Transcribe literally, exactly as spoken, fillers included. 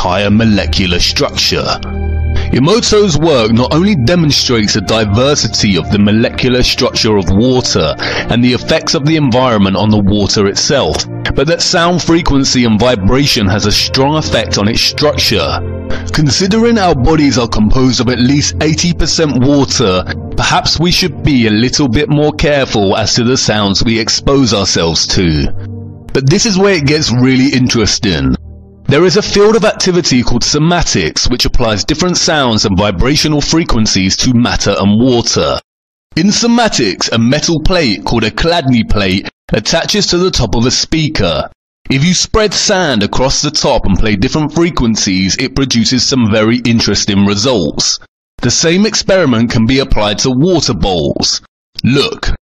entire molecular structure. Emoto's work not only demonstrates the diversity of the molecular structure of water and the effects of the environment on the water itself, but that sound frequency and vibration has a strong effect on its structure. Considering our bodies are composed of at least eighty percent water, perhaps we should be a little bit more careful as to the sounds we expose ourselves to. But this is where it gets really interesting. There is a field of activity called somatics, which applies different sounds and vibrational frequencies to matter and water. In somatics, a metal plate called a Chladni plate attaches to the top of a speaker. If you spread sand across the top and play different frequencies, it produces some very interesting results. The same experiment can be applied to water bowls. Look,